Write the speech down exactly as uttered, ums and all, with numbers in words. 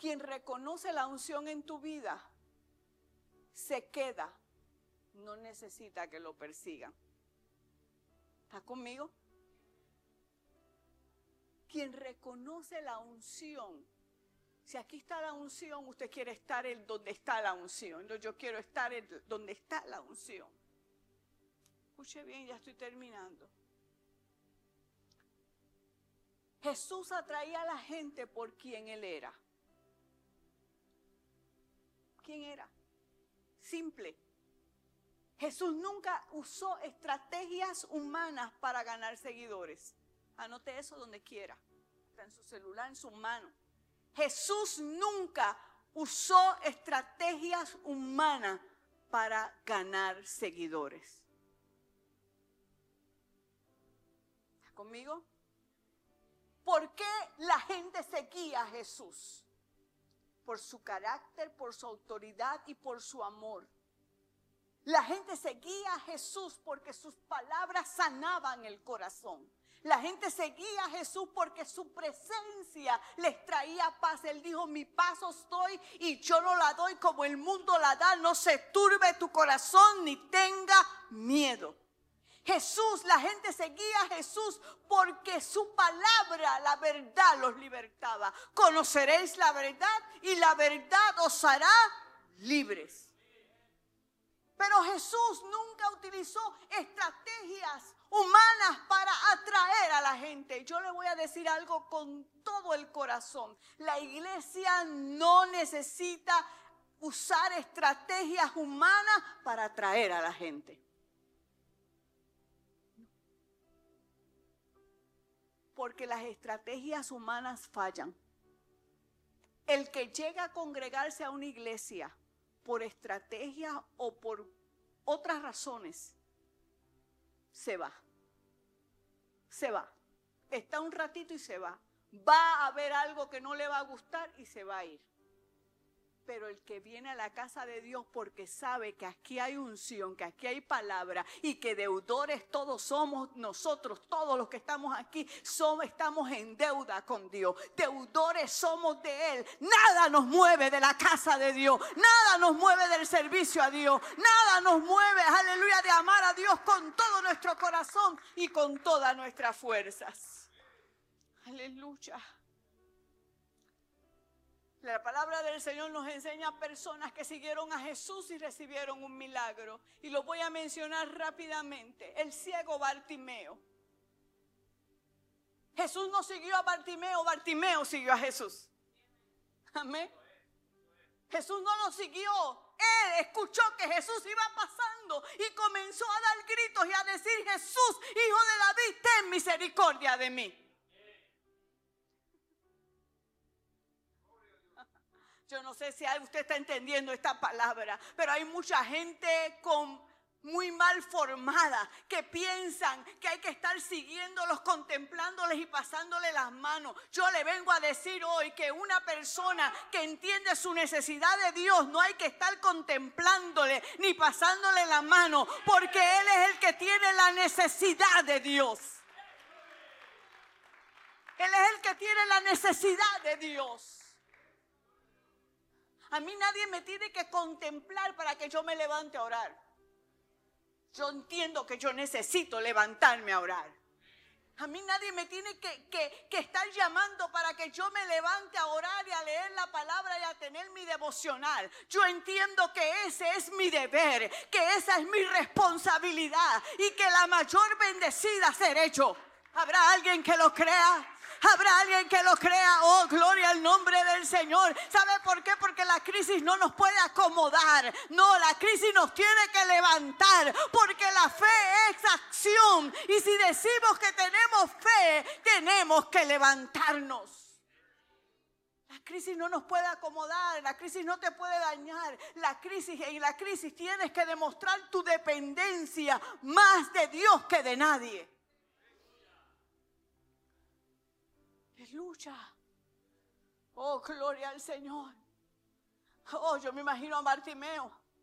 Quien reconoce la unción en tu vida, se queda, no necesita que lo persigan. ¿Está conmigo? Quien reconoce la unción, si aquí está la unción, usted quiere estar en donde está la unción. Yo quiero estar en donde está la unción. Escuche bien, ya estoy terminando. Jesús atraía a la gente por quien Él era. ¿Quién era? Simple. Jesús nunca usó estrategias humanas para ganar seguidores. Anote eso donde quiera. Está en su celular, en su mano. Jesús nunca usó estrategias humanas para ganar seguidores. ¿Está conmigo? ¿Por qué la gente seguía a Jesús? Por su carácter, por su autoridad y por su amor. La gente seguía a Jesús porque sus palabras sanaban el corazón. La gente seguía a Jesús porque su presencia les traía paz. Él dijo, mi paz os doy y yo no la doy como el mundo la da. No se turbe tu corazón ni tenga miedo. Jesús, la gente seguía a Jesús porque su palabra, la verdad, los libertaba. Conoceréis la verdad y la verdad os hará libres. Pero Jesús nunca utilizó estrategias humanas para atraer a la gente. Yo le voy a decir algo con todo el corazón. La iglesia no necesita usar estrategias humanas para atraer a la gente. Porque las estrategias humanas fallan. El que llega a congregarse a una iglesia por estrategia o por otras razones, se va. Se va. Está un ratito y se va. Va a ver algo que no le va a gustar y se va a ir. Pero el que viene a la casa de Dios porque sabe que aquí hay unción, que aquí hay palabra y que deudores todos somos nosotros, todos los que estamos aquí, somos, estamos en deuda con Dios. Deudores somos de Él. Nada nos mueve de la casa de Dios. Nada nos mueve del servicio a Dios. Nada nos mueve, aleluya, de amar a Dios con todo nuestro corazón y con todas nuestras fuerzas. Aleluya. La palabra del Señor nos enseña a personas que siguieron a Jesús y recibieron un milagro. Y lo voy a mencionar rápidamente. El ciego Bartimeo. Jesús no siguió a Bartimeo, Bartimeo siguió a Jesús. Amén. Jesús no lo siguió. Él escuchó que Jesús iba pasando y comenzó a dar gritos y a decir, Jesús, Hijo de David, ten misericordia de mí. Yo no sé si usted está entendiendo esta palabra, pero hay mucha gente con muy mal formada que piensan que hay que estar siguiéndolos, contemplándoles y pasándoles las manos. Yo le vengo a decir hoy que una persona que entiende su necesidad de Dios no hay que estar contemplándole ni pasándole la mano, porque Él es el que tiene la necesidad de Dios. Él es el que tiene la necesidad de Dios. A mí nadie me tiene que contemplar para que yo me levante a orar. Yo entiendo que yo necesito levantarme a orar. A mí nadie me tiene que, que, que estar llamando para que yo me levante a orar y a leer la palabra y a tener mi devocional. Yo entiendo que ese es mi deber, que esa es mi responsabilidad y que la mayor bendecida seré yo. ¿Habrá alguien que lo crea? Habrá alguien que lo crea. Oh, gloria al nombre del Señor. ¿Sabe por qué? Porque la crisis no nos puede acomodar. No, la crisis nos tiene que levantar. Porque la fe es acción. Y si decimos que tenemos fe, tenemos que levantarnos. La crisis no nos puede acomodar. La crisis no te puede dañar. La crisis, en la crisis tienes que demostrar tu dependencia más de Dios que de nadie. Aleluya. Oh, gloria al Señor. Oh, yo me imagino a Bartimeo.